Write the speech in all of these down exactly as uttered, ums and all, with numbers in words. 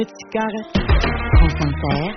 France Inter.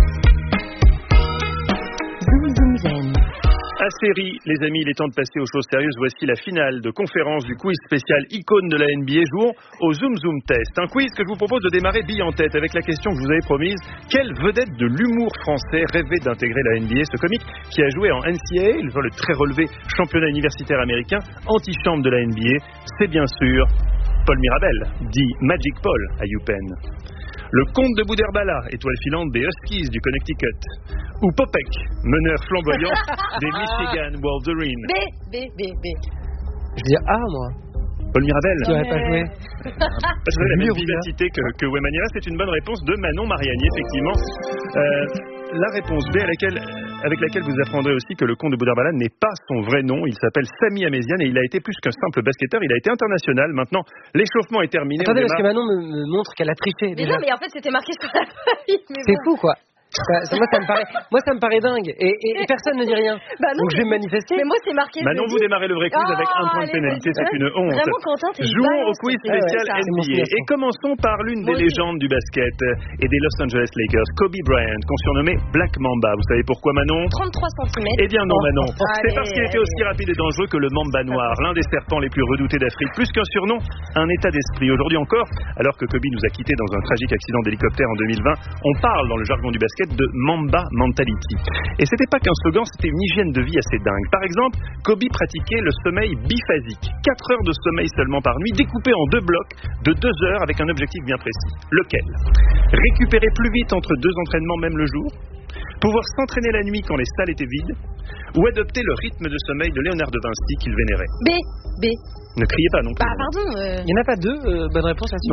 Zoom Zoom Zen. À série, les amis, il est temps de passer aux choses sérieuses. Voici la finale de conférence du quiz spécial icône de la N B A. Jouons au Zoom Zoom Test. Un quiz que je vous propose de démarrer bille en tête avec la question que je vous avais promise. Quelle vedette de l'humour français rêvait d'intégrer la N B A? Ce comique qui a joué en N C A A, le très relevé championnat universitaire américain, antichambre de la N B A, c'est bien sûr Paul Mirabel, dit Magic Paul à UPenn. Le comte de Boudherbala, étoile filante des Huskies du Connecticut. Ou Popek, meneur flamboyant des Michigan Wolverines. B, B, B, B. Je dis A, moi. Paul Mirabel. Qui n'aurait pas joué. Parce que la même vivacité que, que Wemaniera, c'est une bonne réponse de Manon Mariani, effectivement. Euh, la réponse B, à laquelle, avec laquelle vous apprendrez aussi que le comte de Boudherbala n'est pas son vrai nom. Il s'appelle Sami Améziane et il a été plus qu'un simple basketteur. Il a été international. Maintenant, l'échauffement est terminé. Attendez, parce que Manon me, me montre qu'elle a triché. Mais déjà. non, mais en fait, c'était marqué sur la feuille. C'est bon. fou, quoi. Ça, ça, moi, ça me paraît, moi, ça me paraît dingue. Et, et, et personne ne dit rien. Bah non, Donc, je vais me manifester. Mais moi, c'est marqué. Manon, vous démarrez le vrai quiz oh, avec un point de allez, pénalité. vas-y. C'est une honte. Vraiment, Quentin, t'es une Jouons au balance. quiz Ah ouais, spécial ça, N B A. c'est mon Et commençons par l'une des Moi aussi. légendes du basket et des Los Angeles Lakers, Kobe Bryant, qu'on surnommait Black Mamba. Vous savez pourquoi, Manon? trente-trois centimètres. Eh bien non, Manon. C'est Allez, parce qu'il était allez. aussi rapide et dangereux que le Mamba noir, l'un des serpents les plus redoutés d'Afrique. Plus qu'un surnom, un état d'esprit. Aujourd'hui encore, alors que Kobe nous a quittés dans un tragique accident d'hélicoptère en deux mille vingt, on parle dans le jargon du basket de Mamba Mentality. Et c'était pas qu'un slogan, c'était une hygiène de vie assez dingue. Par exemple, Kobe pratiquait le sommeil biphasique. quatre heures de sommeil seulement par nuit, découpé en deux blocs de deux heures avec un objectif bien précis. Lequel? Récupérer plus vite entre deux entraînements même le jour? Pouvoir s'entraîner la nuit quand les salles étaient vides? Ou adopter le rythme de sommeil de Léonard de Vinci qu'il vénérait? B, B. Ne criez pas non plus. Bah, pardon. Euh... Il n'y en a pas deux. Euh, bonne réponse là-dessus.